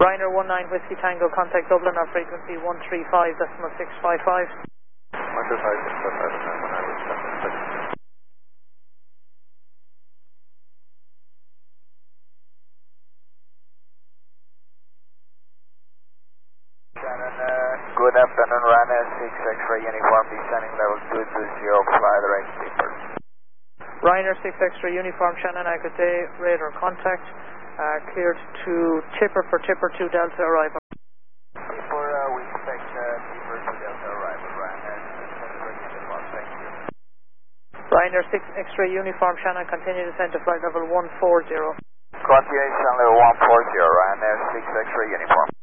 Ryanair 19 Whiskey Tango, contact Dublin on frequency 135.655. 135.655. Good afternoon, Ryanair 6 X-ray uniform, descending level 220, fly the right keeper. Ryanair 6 X-ray uniform, Shannon, good day, radar contact, cleared to Tipper for Tipper 2 Delta arrival. Tipper, we expect Tipper 2 Delta arrival, Ryanair 6 X-ray uniform, thank you. Ryanair 6 X-ray uniform, Shannon, continue descent to flight level 140. Continuation level 140, Ryanair 6 X-ray uniform.